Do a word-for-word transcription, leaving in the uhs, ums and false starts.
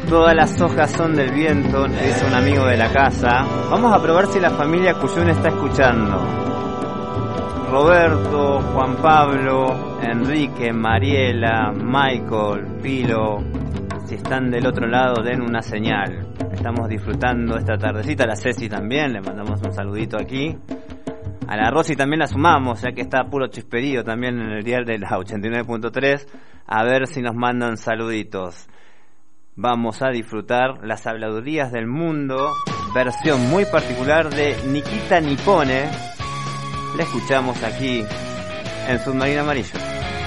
Todas las hojas son del viento, le dice un amigo de la casa. Vamos a probar si la familia Cuyún está escuchando. Roberto, Juan Pablo, Enrique, Mariela, Michael, Pilo, si están del otro lado den una señal. Estamos disfrutando esta tardecita. A la Ceci también, le mandamos un saludito aquí. A la Rosy también la sumamos, ya que está puro chisperío también en el dial de la ochenta y nueve punto tres. A ver si nos mandan saluditos. Vamos a disfrutar las habladurías del mundo, versión muy particular de Nikita Nippone. La escuchamos aquí en Submarino Amarillo.